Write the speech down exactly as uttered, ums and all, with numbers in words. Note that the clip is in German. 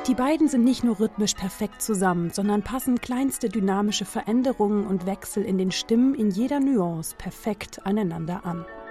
Die beiden sind nicht nur rhythmisch perfekt zusammen, sondern passen kleinste dynamische Veränderungen und Wechsel in den Stimmen in jeder Nuance perfekt aneinander an.